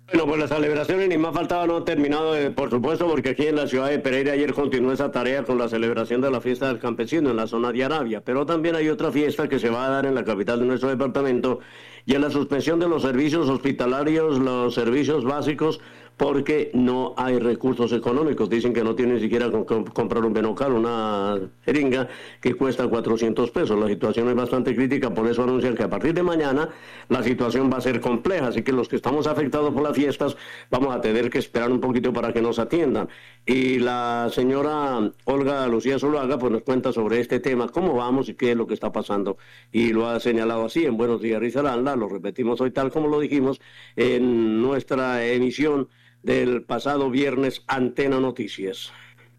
Bueno, pues las celebraciones ni más faltaba, no han terminado, por supuesto, porque aquí en la ciudad de Pereira ayer continuó esa tarea con la celebración de la fiesta del campesino en la zona de Arabia, pero también hay otra fiesta que se va a dar en la capital de nuestro departamento y en la suspensión de los servicios hospitalarios, los servicios básicos, porque no hay recursos económicos. Dicen que no tienen ni siquiera comprar un Benocal, una jeringa que cuesta 400 pesos. La situación es bastante crítica, por eso anuncian que a partir de mañana la situación va a ser compleja, así que los que estamos afectados por las fiestas vamos a tener que esperar un poquito para que nos atiendan. Y la señora Olga Lucía Zuluaga pues nos cuenta sobre este tema, cómo vamos y qué es lo que está pasando, y lo ha señalado así en Buenos Días Risaralda. Lo repetimos hoy tal como lo dijimos en nuestra emisión del pasado viernes, Antena Noticias.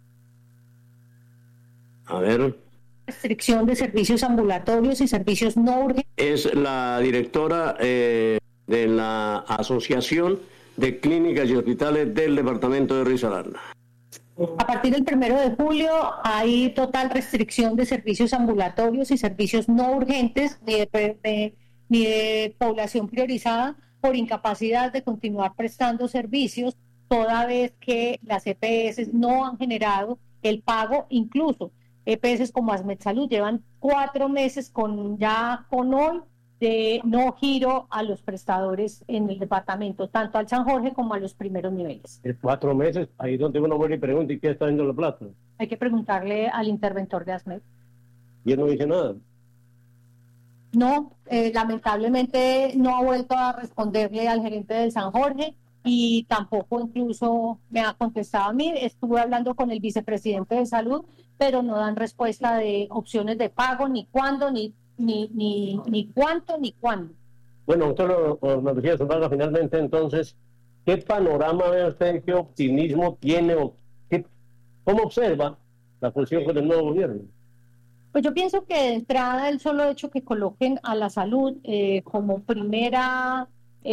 A ver. Restricción de servicios ambulatorios y servicios no urgentes. Es la directora de la Asociación de Clínicas y Hospitales del departamento de Risaralda. A partir del 1 de julio hay total restricción de servicios ambulatorios y servicios no urgentes ni de población priorizada por incapacidad de continuar prestando servicios, toda vez que las EPS no han generado el pago. Incluso EPS como AsmedSalud llevan 4 meses con hoy de no giro a los prestadores en el departamento, tanto al San Jorge como a los primeros niveles. 4 meses, ahí donde uno vuelve y pregunta, ¿y qué está haciendo la plata? Hay que preguntarle al interventor de ASMED. ¿Y él no dice nada? No, lamentablemente no ha vuelto a responderle al gerente del San Jorge y tampoco incluso me ha contestado a mí. Estuve hablando con el vicepresidente de salud, pero no dan respuesta de opciones de pago, ni cuándo, ni cuánto, ni cuándo. Bueno, doctor Lucía Zuluaga, finalmente entonces, ¿qué panorama ve usted, qué optimismo tiene o cómo observa la función con el nuevo gobierno? Pues yo pienso que de entrada el solo hecho que coloquen a la salud como primera,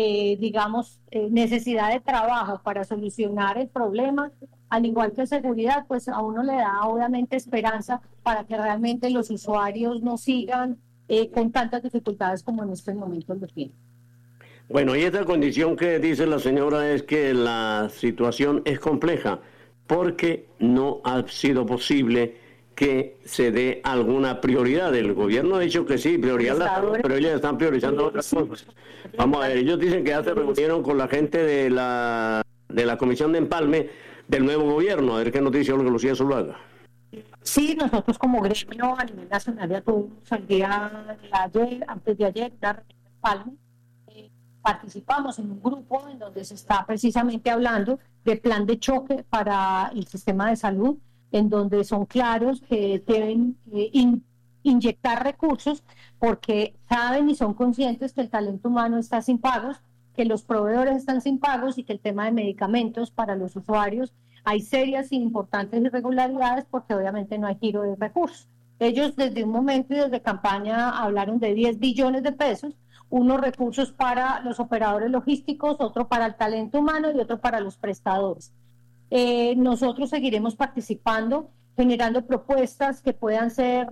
necesidad de trabajo para solucionar el problema, al igual que seguridad, pues a uno le da obviamente esperanza para que realmente los usuarios no sigan con tantas dificultades como en este momento lo tienen. Bueno, y esta condición que dice la señora es que la situación es compleja porque no ha sido posible que se dé alguna prioridad. El gobierno ha dicho que sí, prioridad, pero ellos están priorizando otras cosas. Vamos a ver, ellos dicen que ya se reunieron con la gente de la Comisión de Empalme del nuevo gobierno. A ver qué nos dice Olga Lucía Zuluaga. Sí, nosotros como gremio a nivel nacional ya tuvimos el día de ayer, antes de ayer, una reunión de Empalme. Participamos en un grupo en donde se está precisamente hablando de plan de choque para el sistema de salud, en donde son claros que deben inyectar recursos porque saben y son conscientes que el talento humano está sin pagos, que los proveedores están sin pagos y que el tema de medicamentos para los usuarios hay serias e importantes irregularidades porque obviamente no hay giro de recursos. Ellos desde un momento y desde campaña hablaron de 10 billones de pesos, unos recursos para los operadores logísticos, otro para el talento humano y otro para los prestadores. Nosotros seguiremos participando, generando propuestas que puedan ser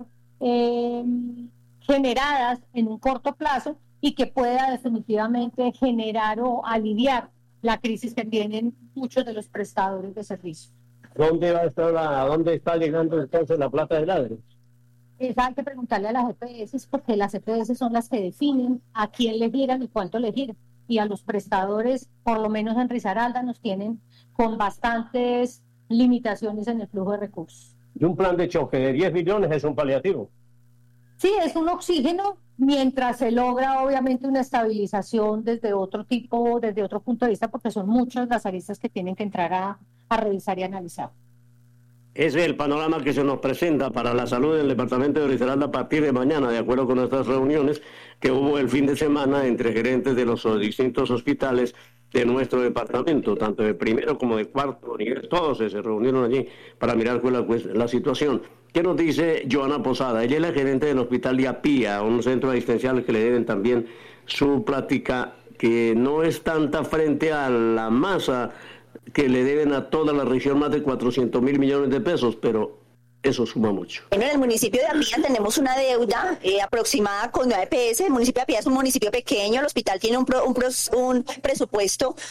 generadas en un corto plazo y que pueda definitivamente generar o aliviar la crisis que tienen muchos de los prestadores de servicios. ¿A dónde está llegando entonces la plata del ADRE? Hay que preguntarle a las EPS porque las EPS son las que definen a quién le giran y cuánto le giran. Y a los prestadores, por lo menos en Risaralda, nos tienen con bastantes limitaciones en el flujo de recursos. Y un plan de choque de 10 billones es un paliativo. Sí, es un oxígeno mientras se logra obviamente una estabilización desde otro punto de vista, porque son muchas las aristas que tienen que entrar a revisar y analizar. Ese es el panorama que se nos presenta para la salud del departamento de Risaralda a partir de mañana, de acuerdo con nuestras reuniones que hubo el fin de semana entre gerentes de los distintos hospitales de nuestro departamento, tanto de primero como de cuarto nivel. Todos se reunieron allí para mirar cuál es la situación. ¿Qué nos dice Joana Posada? Ella es la gerente del hospital de Apía, un centro asistencial que le deben también su plática, que no es tanta frente a la masa que le deben a toda la región, más de 400.000 millones de pesos, pero eso suma mucho. Bueno, en el municipio de Apía tenemos una deuda aproximada con la EPS. El municipio de Apía es un municipio pequeño, el hospital tiene un presupuesto